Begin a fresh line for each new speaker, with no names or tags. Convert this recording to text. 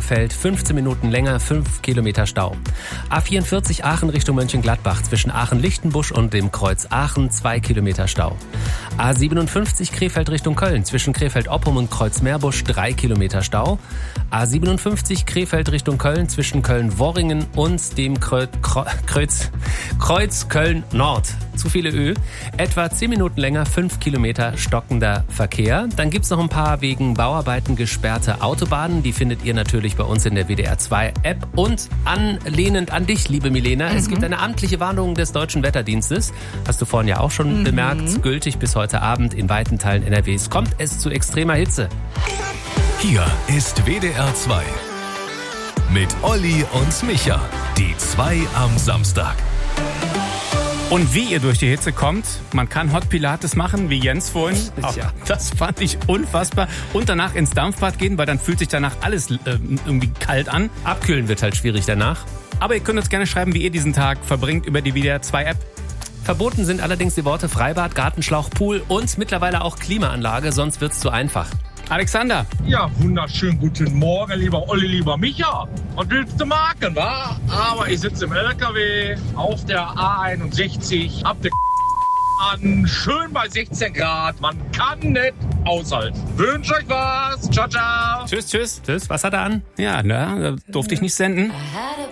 Krefeld 15 Minuten länger, 5 Kilometer Stau. A44 Aachen Richtung Mönchengladbach zwischen Aachen-Lichtenbusch und dem Kreuz Aachen 2 Kilometer Stau. A57 Krefeld Richtung Köln zwischen Krefeld-Oppum und Kreuz Meerbusch 3 Kilometer Stau. A57 Krefeld Richtung Köln zwischen Köln-Worringen und dem Kreuz Köln-Nord. Zu viele Ö. Etwa 10 Minuten länger, 5 Kilometer stockender Verkehr. Dann gibt's noch ein paar wegen Bauarbeiten gesperrte Autobahnen. Die findet ihr natürlich bei uns in der WDR 2 App. Und anlehnend an dich, liebe Milena, es gibt eine amtliche Warnung des Deutschen Wetterdienstes. Hast du vorhin ja auch schon bemerkt. Gültig bis heute Abend in weiten Teilen NRWs. Kommt es zu extremer Hitze.
Hier ist WDR 2 mit Olli und Micha. Die 2 am Samstag.
Und wie ihr durch die Hitze kommt, man kann Hot Pilates machen, wie Jens vorhin.
Ja.
Das fand ich unfassbar. Und danach ins Dampfbad gehen, weil dann fühlt sich danach alles irgendwie kalt an.
Abkühlen wird halt schwierig danach.
Aber ihr könnt uns gerne schreiben, wie ihr diesen Tag verbringt über die WDR 2 App.
Verboten sind allerdings die Worte Freibad, Gartenschlauch, Pool und mittlerweile auch Klimaanlage, sonst wird's zu einfach.
Alexander.
Ja, wunderschönen guten Morgen, lieber Olli, lieber Micha. Was willst du machen, wa? Aber ich sitze im LKW auf der A61, hab den an, schön bei 16 Grad. Man kann nicht aushalten. Wünsche euch was. Ciao, ciao.
Tschüss.
Tschüss, was hat er an?
Ja, da durfte ich nicht senden.